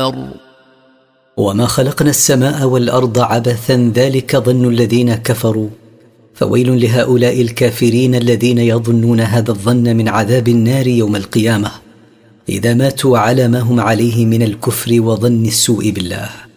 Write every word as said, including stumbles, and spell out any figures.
النار. وما خلقنا السماء والأرض عبثا ذلك ظن الذين كفروا، فويل لهؤلاء الكافرين الذين يظنون هذا الظن من عذاب النار يوم القيامة إذا ماتوا على ما هم عليه من الكفر وظن السوء بالله.